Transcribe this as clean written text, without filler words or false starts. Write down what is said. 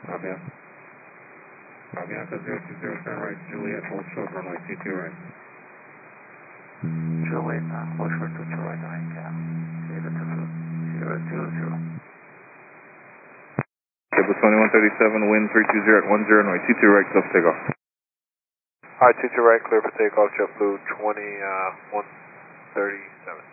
Copy. Copy, Echo 020, stand right, Juliet, hold short, runway 22 right. Juliet, hold short, 22 right, yeah. 020. Cable 2137, wind 320 at 10, runway 22 right, close takeoff. Alright, 22 right, clear for takeoff, JetBlue 137.